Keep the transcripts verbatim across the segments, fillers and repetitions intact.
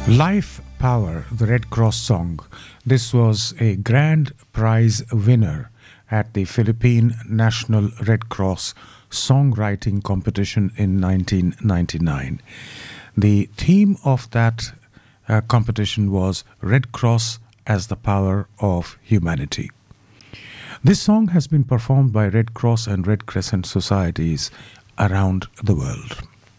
Life Power, the Red Cross song. This was a grand prize winner at the Philippine National Red Cross Songwriting Competition in nineteen ninety-nine. The theme of that uh, competition was Red Cross as the Power of Humanity. This song has been performed by Red Cross and Red Crescent societies around the world.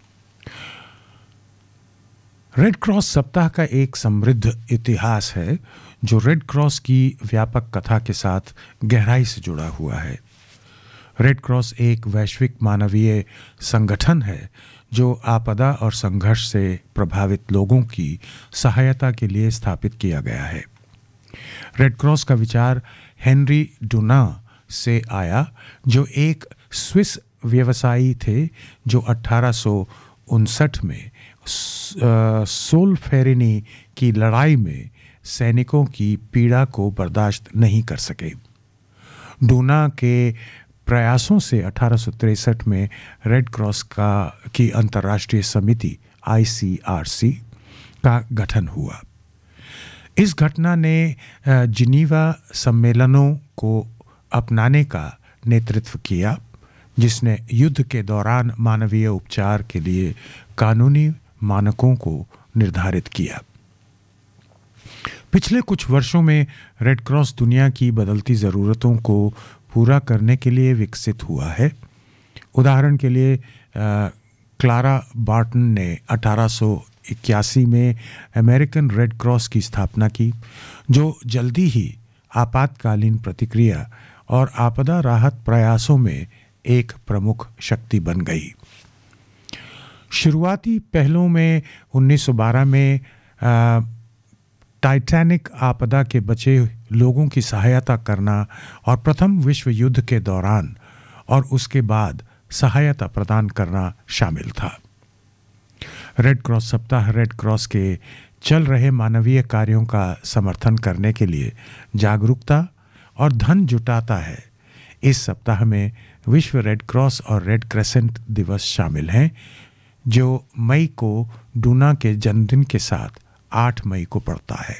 Red cross सप्ताह का एक समृद्ध इतिहास है जो red cross की व्यापक कथा के साथ गहराई से जुड़ा हुआ है। रेड क्रॉस एक वैश्विक मानवीय संगठन है जो आपदा और संघर्ष से प्रभावित लोगों की सहायता के लिए स्थापित किया गया है। रेड क्रॉस का विचार हेनरी डुना से आया, जो एक स्विस व्यवसायी थे जो अठारह सौ उनसठ में सोल्फेरिनी की लड़ाई में सैनिकों की पीड़ा को बर्दाश्त नहीं कर सके। डूना के प्रयासों से अठारह सौ तिरसठ में रेड क्रॉस का की अंतर्राष्ट्रीय समिति आई सी आर सी का गठन हुआ। इस घटना ने जिनीवा सम्मेलनों को अपनाने का नेतृत्व किया, जिसने युद्ध के दौरान मानवीय उपचार के लिए कानूनी मानकों को निर्धारित किया। पिछले कुछ वर्षों में रेड क्रॉस दुनिया की बदलती ज़रूरतों को पूरा करने के लिए विकसित हुआ है। उदाहरण के लिए क्लारा बार्टन ने अठारह सौ इक्यासी में अमेरिकन रेड क्रॉस की स्थापना की, जो जल्दी ही आपातकालीन प्रतिक्रिया और आपदा राहत प्रयासों में एक प्रमुख शक्ति बन गई। शुरुआती पहलों में उन्नीस सौ बारह में आ, टाइटैनिक आपदा के बचे लोगों की सहायता करना और प्रथम विश्व युद्ध के दौरान और उसके बाद सहायता प्रदान करना शामिल था। रेड क्रॉस सप्ताह रेड क्रॉस के चल रहे मानवीय कार्यों का समर्थन करने के लिए जागरूकता और धन जुटाता है। इस सप्ताह में विश्व रेड क्रॉस और रेड क्रेसेंट दिवस शामिल हैं, जो मई को डूना के जन्मदिन के साथ आठ मई को पड़ता है।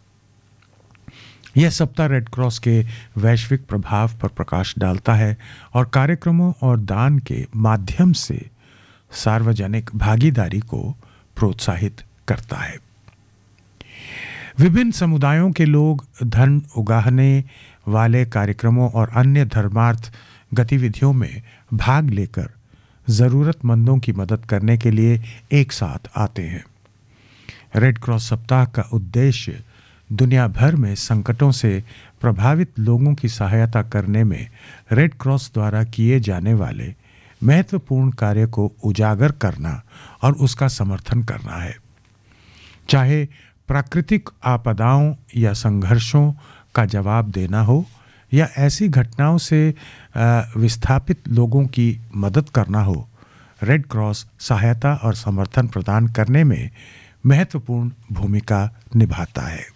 यह सप्ताह रेड क्रॉस के वैश्विक प्रभाव पर प्रकाश डालता है और कार्यक्रमों और दान के माध्यम से सार्वजनिक भागीदारी को प्रोत्साहित करता है। विभिन्न समुदायों के लोग धन उगाहने वाले कार्यक्रमों और अन्य धर्मार्थ गतिविधियों में भाग लेकर ज़रूरतमंदों की मदद करने के लिए एक साथ आते हैं। रेड क्रॉस सप्ताह का उद्देश्य दुनिया भर में संकटों से प्रभावित लोगों की सहायता करने में रेड क्रॉस द्वारा किए जाने वाले महत्वपूर्ण कार्य को उजागर करना और उसका समर्थन करना है। चाहे प्राकृतिक आपदाओं या संघर्षों का जवाब देना हो या ऐसी घटनाओं से विस्थापित लोगों की मदद करना हो, रेड क्रॉस सहायता और समर्थन प्रदान करने में महत्वपूर्ण भूमिका निभाता है।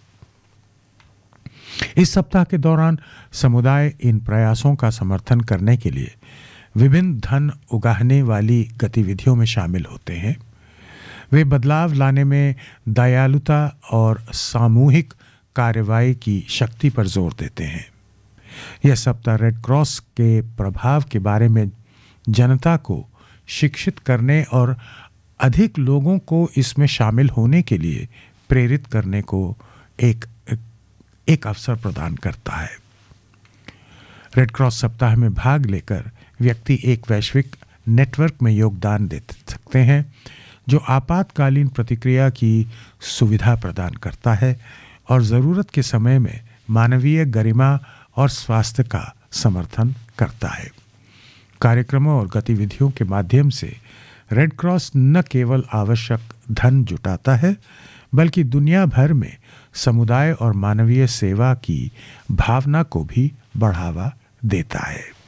इस सप्ताह के दौरान समुदाय इन प्रयासों का समर्थन करने के लिए विभिन्न धन उगाहने वाली गतिविधियों में शामिल होते हैं। वे बदलाव लाने में दयालुता और सामूहिक कार्रवाई की शक्ति पर जोर देते हैं। यह सप्ताह रेड क्रॉस के प्रभाव के बारे में जनता को शिक्षित करने और अधिक लोगों को इसमें शामिल होने के लिए प्रेरित करने को एक एक अवसर प्रदान करता है। रेड क्रॉस सप्ताह में भाग लेकर व्यक्ति एक वैश्विक नेटवर्क में योगदान दे सकते हैं, जो आपातकालीन प्रतिक्रिया की सुविधा प्रदान करता है और ज़रूरत के समय में मानवीय गरिमा और स्वास्थ्य का समर्थन करता है। कार्यक्रमों और गतिविधियों के माध्यम से रेड क्रॉस न केवल आवश्यक धन जुटाता है, बल्कि दुनिया भर में समुदाय और मानवीय सेवा की भावना को भी बढ़ावा देता है।